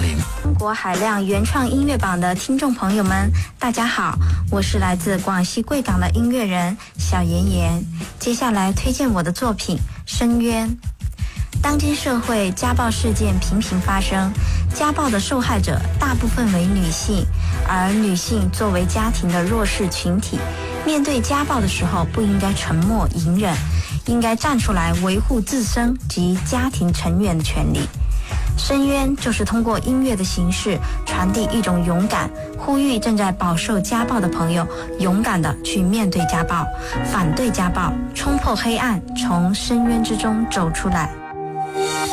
零。 中国海量原创音乐榜的听众朋友们，大家好，我是来自广西贵港的音乐人小妍妍。接下来推荐我的作品《深渊》。当今社会家暴事件频频发生，家暴的受害者大部分为女性，而女性作为家庭的弱势群体，面对家暴的时候不应该沉默隐忍，应该站出来维护自身及家庭成员的权利。深渊就是通过音乐的形式传递一种勇敢，呼吁正在饱受家暴的朋友勇敢地去面对家暴，反对家暴，冲破黑暗，从深渊之中走出来。